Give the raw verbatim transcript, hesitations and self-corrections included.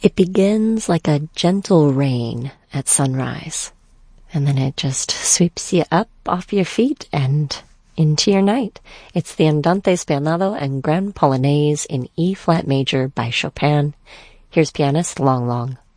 It begins like a gentle rain at sunrise, and then it just sweeps you up off your feet and into your night. It's the Andante Spianato and Grand Polonaise in E-flat major by Chopin. Here's pianist Long Long.